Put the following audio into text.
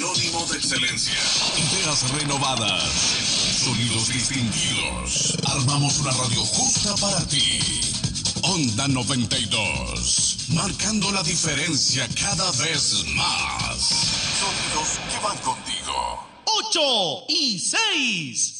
Sinónimo de excelencia. Ideas renovadas. Sonidos distinguidos. Armamos una radio justa para ti. Onda 92. Marcando la diferencia cada vez más. Sonidos que van contigo. 8 y 6.